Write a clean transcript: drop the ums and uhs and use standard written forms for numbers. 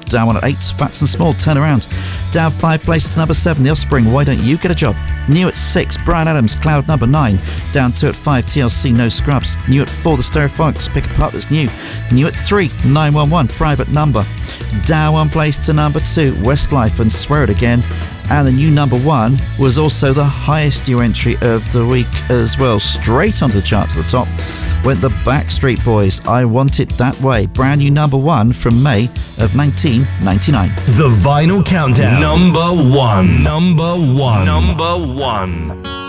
Down 1 at 8, Fats and Small, Turn Around. Down 5 places to number 7, The Offspring, Why Don't You Get a Job. New at 6, Bryan Adams, Cloud number 9. Down 2 at 5, TLC, No Scrubs. New at 4, The Stereophonics, Pick a Part That's New. New at 3, 911, Private Number. Down 1 place to number 2, Westlife and Swear It Again. And the new number 1 was also the highest new entry of the week as well. Straight onto the chart to the top went the Backstreet Boys, I Want It That Way. Brand new number 1 from May of 1999. The Vinyl Countdown. Number 1. Number 1. Number 1.